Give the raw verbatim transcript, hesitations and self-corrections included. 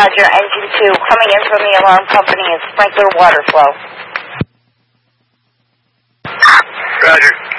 Roger, engine two, coming in from the alarm company and sprinkler water flow. Roger.